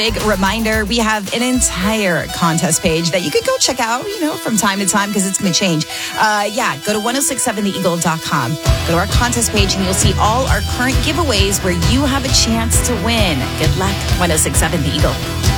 Big reminder, we have an entire contest page that you could go check out, from time to time because it's going to change. Go to 1067theeagle.com. Go to our contest page and you'll see all our current giveaways where you have a chance to win. Good luck, 1067 The Eagle.